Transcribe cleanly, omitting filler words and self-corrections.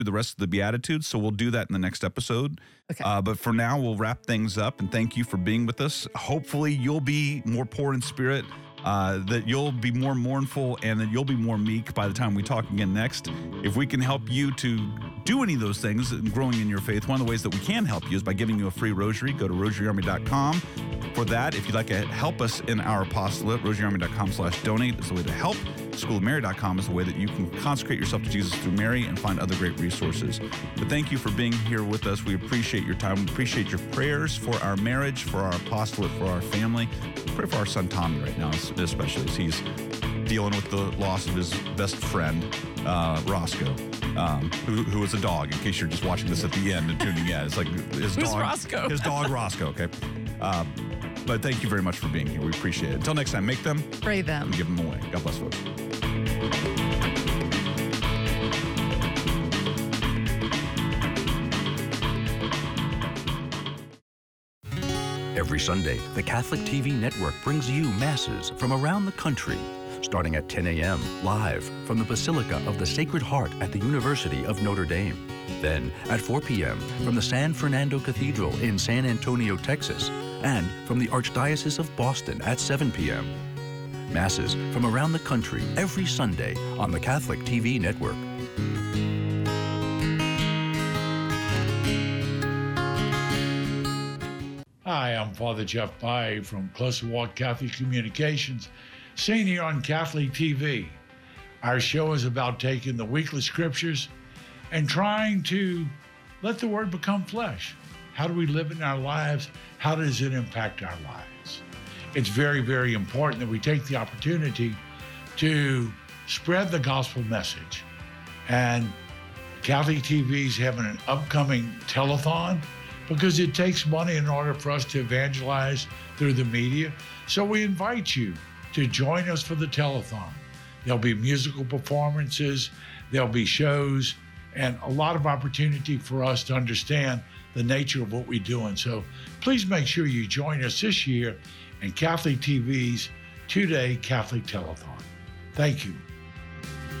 the rest of the Beatitudes, so we'll do that in the next episode. Okay. But for now, we'll wrap things up, and thank you for being with us. Hopefully, you'll be more poor in spirit, that you'll be more mournful, and that you'll be more meek by the time we talk again next. If we can help you to do any of those things and growing in your faith, one of the ways that we can help you is by giving you a free rosary. Go to rosaryarmy.com. For that, if you'd like to help us in our apostolate, rosaryarmy.com/donate is the way to help. schoolofmary.com is the way that you can consecrate yourself to Jesus through Mary and find other great resources. But thank you for being here with us. We appreciate your time. We appreciate your prayers for our marriage, for our apostolate, for our family. Pray for our son Tommy right now, especially as he's dealing with the loss of his best friend, Roscoe, who was a dog, in case you're just watching this at the end and tuning in. It's like his Who's dog, Roscoe? His dog, Roscoe, okay? But thank you very much for being here. We appreciate it. Until next time, make them, Pray them. and give them away. God bless, folks. Every Sunday, the Catholic TV network brings you masses from around the country, starting at 10 a.m. live from the Basilica of the Sacred Heart at the University of Notre Dame. Then at 4 p.m. from the San Fernando Cathedral in San Antonio, Texas, and from the Archdiocese of Boston at 7 p.m. Masses from around the country every Sunday on the Catholic TV network. Hi, I'm Father Jeff Pai from Closer Walk Catholic Communications, seen here on Catholic TV. Our show is about taking the weekly scriptures and trying to let the Word become flesh. How do we live in our lives? How does it impact our lives? It's very, very important that we take the opportunity to spread the gospel message. And Catholic TV is having an upcoming telethon because it takes money in order for us to evangelize through the media. So we invite you to join us for the telethon. There'll be musical performances, there'll be shows, and a lot of opportunity for us to understand the nature of what we do. And so please make sure you join us this year in Catholic TV's 2-day Catholic Telethon. Thank you.